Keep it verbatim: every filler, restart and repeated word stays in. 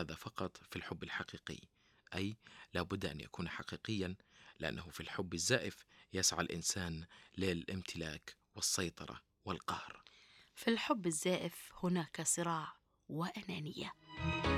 هذا فقط في الحب الحقيقي، أي لا بد أن يكون حقيقيا، لأنه في الحب الزائف يسعى الإنسان للامتلاك والسيطرة والقهر. في الحب الزائف هناك صراع وأنانية.